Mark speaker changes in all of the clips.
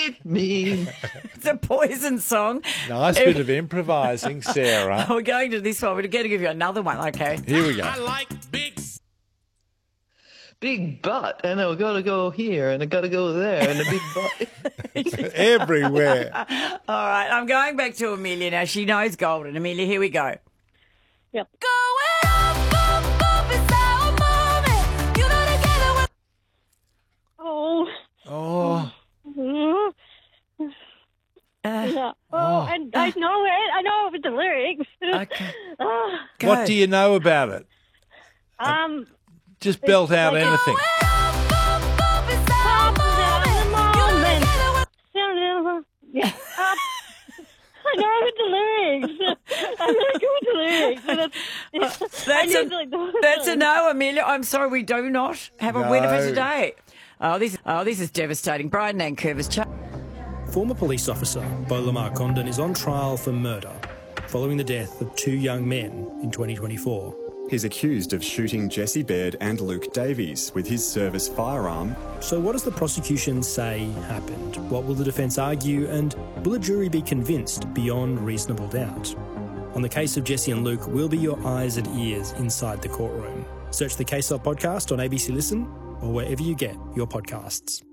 Speaker 1: me.
Speaker 2: It's a Poison song.
Speaker 3: Nice bit of improvising, Sarah.
Speaker 2: We're going to this one. We're going to give you another one. Okay.
Speaker 3: Here we go.
Speaker 4: I like
Speaker 1: Big butt, and I gotta go here, and I gotta go there, and a big butt.
Speaker 3: Everywhere.
Speaker 2: All right. I'm going back to Amelia now. She knows Golden. Amelia, here we go.
Speaker 5: Yep.
Speaker 2: Going up, up, up, it's our moment. You know together we're...
Speaker 5: Oh.
Speaker 3: Oh,
Speaker 5: Yeah. And I know it. I know the lyrics.
Speaker 2: Okay.
Speaker 3: what do you know about it? Just belt out
Speaker 5: like-
Speaker 3: anything.
Speaker 5: Yeah. I know the lyrics. I'm really good with the lyrics.
Speaker 2: That's a no, Amelia. I'm sorry, we do not have a winner for
Speaker 3: No.
Speaker 2: today. This is devastating. Brian Nankervis.
Speaker 6: Former police officer Bo Lamar Condon is on trial for murder following the death of two young men in 2024.
Speaker 7: He's accused of shooting Jesse Baird and Luke Davies with his service firearm.
Speaker 6: So what does the prosecution say happened? What will the defence argue, and will a jury be convinced beyond reasonable doubt? On the case of Jesse and Luke, we'll be your eyes and ears inside the courtroom. Search the Case Of podcast on ABC Listen or wherever you get your podcasts.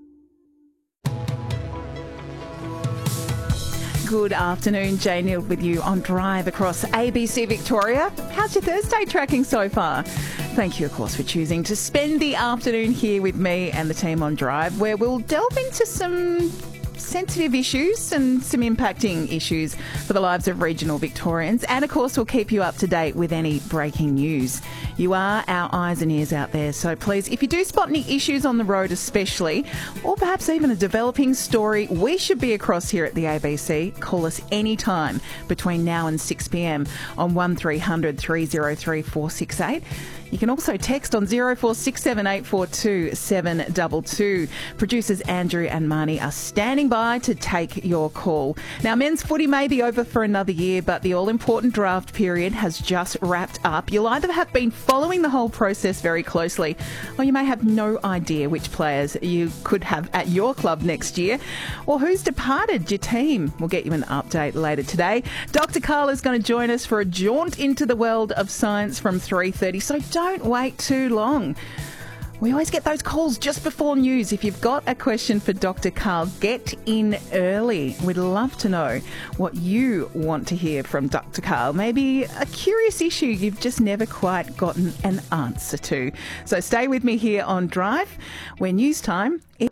Speaker 8: Good afternoon, Jane Neal with you on Drive across ABC Victoria. How's your Thursday tracking so far? Thank you, of course, for choosing to spend the afternoon here with me and the team on Drive, where we'll delve into some sensitive issues and some impacting issues for the lives of regional Victorians. And, of course, we'll keep you up to date with any breaking news. You are our eyes and ears out there, so please, if you do spot any issues on the road especially, or perhaps even a developing story we should be across here at the ABC, call us anytime between now and 6pm on 1300 303 468. You can also text on 0467842722. 722. Producers Andrew and Marnie are standing by to take your call. Now, men's footy may be over for another year, but the all-important draft period has just wrapped up. You'll either have been following the whole process very closely, or you may have no idea which players you could have at your club next year, or who's departed your team. We'll get you an update later today. Dr. Carl is going to join us for a jaunt into the world of science from 3:30, so don't wait too long. We always get those calls just before news. If you've got a question for Dr. Carl, get in early. We'd love to know what you want to hear from Dr. Carl. Maybe a curious issue you've just never quite gotten an answer to. So stay with me here on Drive, where news time is...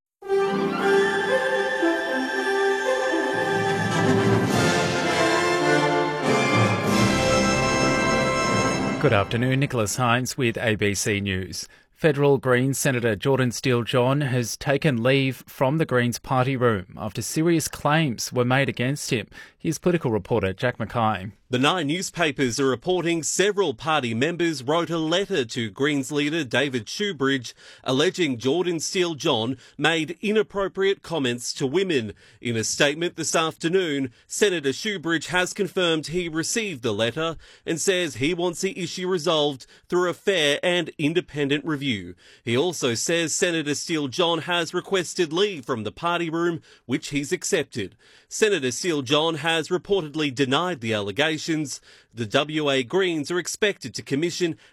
Speaker 9: Good afternoon, Nicholas Hines with ABC News. Federal Greens Senator Jordan Steele-John has taken leave from the Greens party room after serious claims were made against him. Here's political reporter Jack Mackay.
Speaker 10: The Nine newspapers are reporting several party members wrote a letter to Greens leader David Shoebridge alleging Jordan Steele-John made inappropriate comments to women. In a statement this afternoon, Senator Shoebridge has confirmed he received the letter and says he wants the issue resolved through a fair and independent review. He also says Senator Steele-John has requested leave from the party room, which he's accepted. Senator Steele-John has reportedly denied the allegations. The WA Greens are expected to commission